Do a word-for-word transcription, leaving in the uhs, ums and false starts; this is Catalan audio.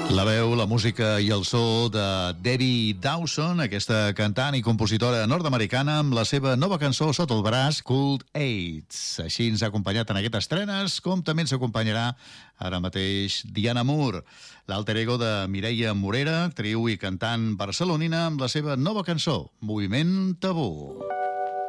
La veu, la música i el so de Debbie Dawson, aquesta cantant i compositora nord-americana amb la seva nova cançó sota el braç, Cold Aids. Així ens ha acompanyat en aquestes estrenes, com també ens acompanyarà ara mateix Diana Moore, l'alter ego de Mireia Morera, actriu i cantant barcelonina, amb la seva nova cançó, Moviment Tabú.